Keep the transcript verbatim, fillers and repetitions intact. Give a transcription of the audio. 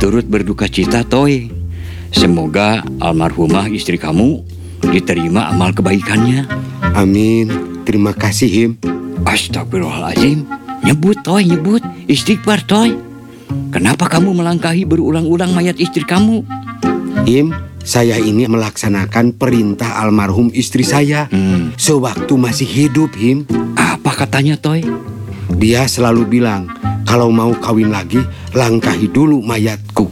turut berduka cita, Toy. Semoga almarhumah istri kamu diterima amal kebaikannya. Amin. Terima kasih, Him. Astagfirullahaladzim. Nyebut, Toy, nyebut. Istighfar, Toy. Kenapa kamu melangkahi berulang-ulang mayat istri kamu? Him, saya ini melaksanakan perintah almarhum istri saya. Hmm. Sewaktu masih hidup, Him. Apa katanya, Toy? Dia selalu bilang, kalau mau kawin lagi, langkahi dulu mayatku.